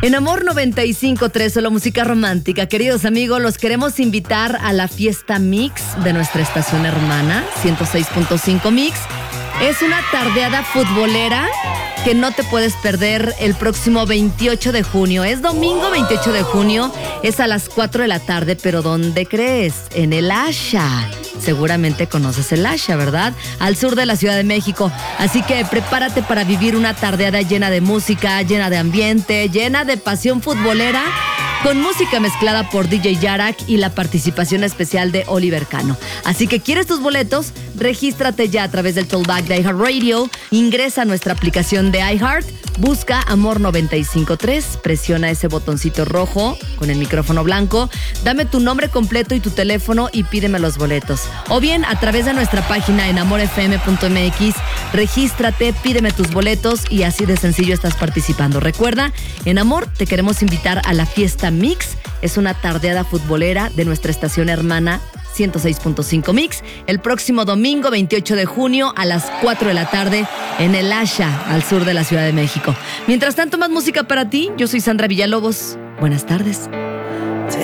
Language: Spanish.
En Amor 95.3, solo música romántica. Queridos amigos, los queremos invitar a la fiesta Mix de nuestra estación hermana, 106.5 Mix. Es una tardeada futbolera que no te puedes perder el próximo 28 de junio. Es domingo 28 de junio, es a las 4 de la tarde, pero ¿dónde crees? En el Asha. Seguramente conoces el Asha, ¿verdad? Al sur de la Ciudad de México. Así que prepárate para vivir una tardeada llena de música, llena de ambiente, llena de pasión futbolera, con música mezclada por DJ Yarak y la participación especial de Oliver Cano. Así que ¿quieres tus boletos? Regístrate ya a través del tollback de iHeartRadio, ingresa a nuestra aplicación de iHeart, busca Amor 95.3, presiona ese botoncito rojo con el micrófono blanco, dame tu nombre completo y tu teléfono y pídeme los boletos. O bien a través de nuestra página en amorfm.mx, regístrate, pídeme tus boletos y así de sencillo estás participando. Recuerda, en Amor te queremos invitar a la fiesta Mix. Es una tardeada futbolera de nuestra estación hermana 106.5 Mix, el próximo domingo 28 de junio a las 4 de la tarde en el Asha, al sur de la Ciudad de México. Mientras tanto, más música para ti. Yo soy Sandra Villalobos. Buenas tardes.